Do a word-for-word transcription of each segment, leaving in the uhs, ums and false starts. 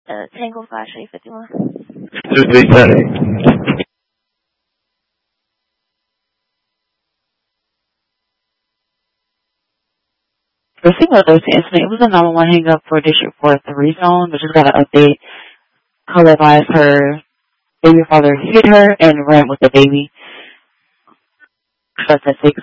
Uh, Tango five eight fifty-one. two three seven. The single dose incident, it was a nine one one hang up for District four three zone, but just got an update. Call advised her baby father hit her and ran with the baby. That's at six.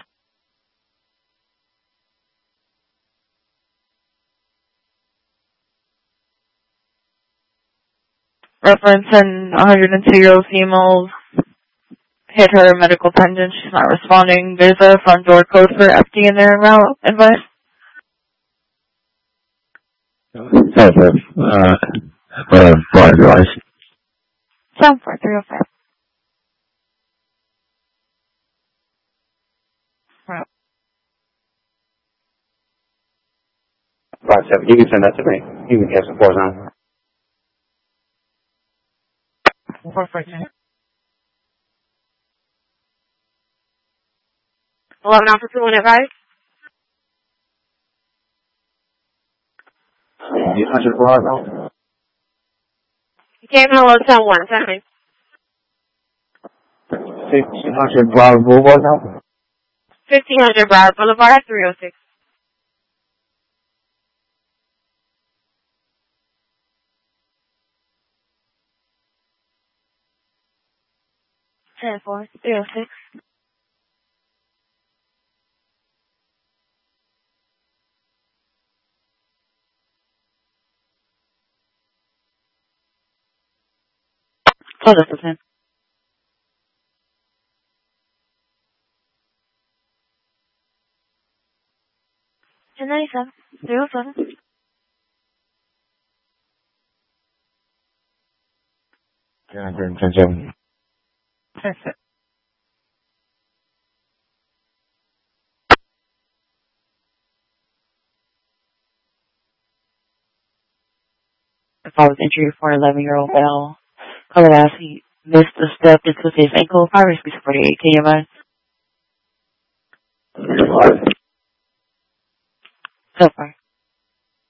Reference and one hundred two-year-old female hit her medical attendant. She's not responding. There's a front door code for F D in there, route advice. Seven, uh, uh, five, right? seven four three oh five. Right. Five, seven. You can send that to me. You can get some fours on. four four two. eleven Alpha two one advice. eight hundred Bravo. Came hello ten one. Tell me. fifteen hundred Bravo Boulevard now? fifteen hundred Broward Boulevard, three oh six. ten four, three oh six. Close up the ten. ten ninety-seven, three oh seven. ten hundred ten seven. Perfect. If I was injured for an eleven-year-old male, color ass, he missed a step and twisted his ankle. Fire speed forty-eight. Can you imagine? So far.